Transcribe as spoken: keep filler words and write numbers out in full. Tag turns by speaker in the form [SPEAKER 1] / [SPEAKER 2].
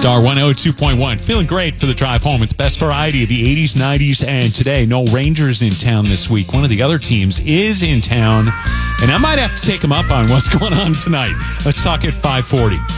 [SPEAKER 1] Star one oh two point one. Feeling great for the drive home. It's best variety of the eighties, nineties, and today. No Rangers in town this week. One of the other teams is in town, and I might have to take them up on what's going on tonight. Let's talk at five forty.